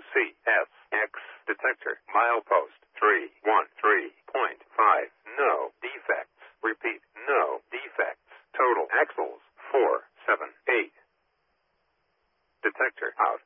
CSX detector. Milepost 313.5. No defects. Repeat, no defects. Total axles 478. Detector out.